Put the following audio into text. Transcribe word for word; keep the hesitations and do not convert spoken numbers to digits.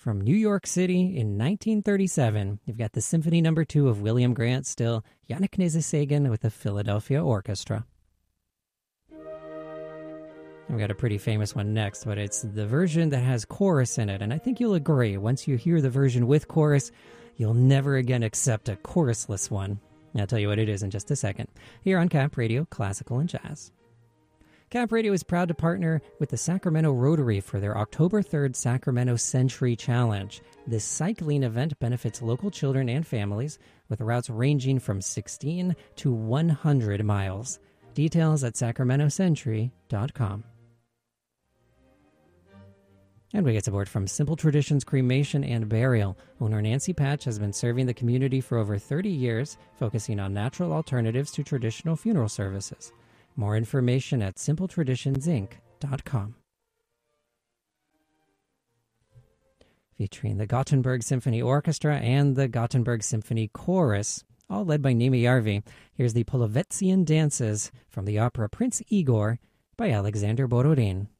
From New York City in nineteen thirty-seven, you've got the Symphony Number Two of William Grant Still, Yannick Nézet-Séguin with the Philadelphia Orchestra. We've got a pretty famous one next, but it's the version that has chorus in it, and I think you'll agree, once you hear the version with chorus, you'll never again accept a chorusless one. I'll tell you what it is in just a second. Here on Cap Radio, Classical and Jazz. Cap Radio is proud to partner with the Sacramento Rotary for their October third Sacramento Century Challenge. This cycling event benefits local children and families with routes ranging from sixteen to one hundred miles. Details at sacramento century dot com. And we get support from Simple Traditions Cremation and Burial. Owner Nancy Patch has been serving the community for over thirty years, focusing on natural alternatives to traditional funeral services. More information at simple traditions inc dot com. Featuring the Gothenburg Symphony Orchestra and the Gothenburg Symphony Chorus, all led by Nimi Yarvi, here's the Polovetzian Dances from the opera Prince Igor by Alexander Borodin.